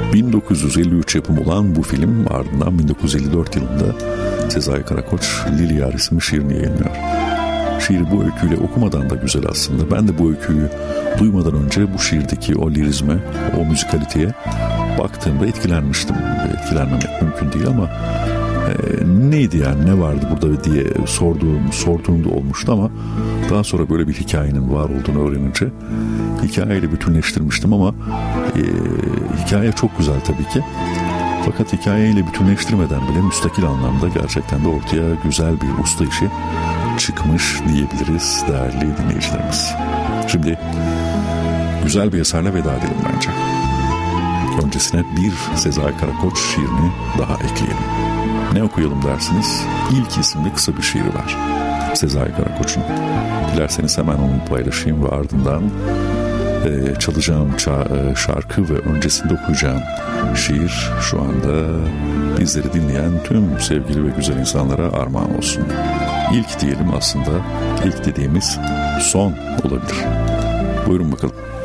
1953 yapımı olan bu film ardından 1954 yılında Sezai Karakoç Lili Yar isimli şiirini yayınlıyor. Şiiri bu öyküyle okumadan da güzel aslında. Ben de bu öyküyü duymadan önce bu şiirdeki o lirizme, o müzikaliteye baktığımda etkilenmiştim. Etkilenmemek mümkün değil ama neydi yani, ne vardı burada diye sorduğumda olmuştu ama daha sonra böyle bir hikayenin var olduğunu öğrenince hikayeyle bütünleştirmiştim ama hikaye çok güzel tabii ki. Fakat hikayeyle bütünleştirmeden bile müstakil anlamda gerçekten de ortaya güzel bir usta işi çıkmış diyebiliriz değerli dinleyicilerimiz. Şimdi güzel bir eserle veda edelim bence. Öncesine bir Sezai Karakoç şiirini daha ekleyelim. Ne okuyalım dersiniz? İlk isimli kısa bir şiiri var Sezai Karakoç'un. Dilerseniz hemen onu paylaşayım ve ardından çalacağım şarkı ve öncesinde okuyacağım şiir şu anda bizleri dinleyen tüm sevgili ve güzel insanlara armağan olsun. İlk diyelim, aslında ilk dediğimiz son olabilir. Buyurun bakalım.